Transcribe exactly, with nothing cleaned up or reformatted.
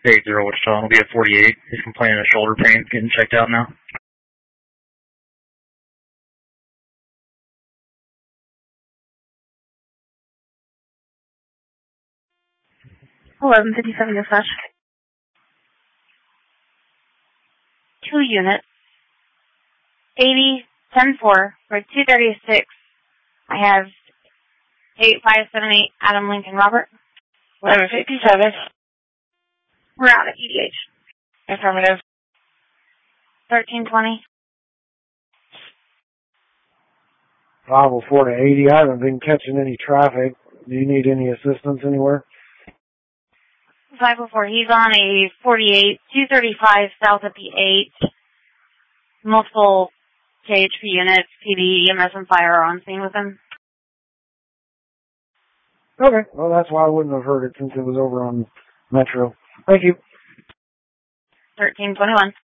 eight zero Wichita. He'll be at forty-eight. He's complaining of shoulder pain. Getting checked out now. eleven fifty-seven dispatch. Two units. eighty, ten four, for two thirty-six. I have eight five seven eight Adam Lincoln Robert. eleven fifty-seven. We're out at E D H. Affirmative. thirteen twenty. five oh four to eighty. I haven't been catching any traffic. Do you need any assistance anywhere? five oh four, he's on a forty-eight, two thirty-five south of the eight. Multiple K H P units, P D, E M S, and fire are on scene with him. Okay, well that's why I wouldn't have heard it since it was over on Metro. Thank you. thirteen twenty-one.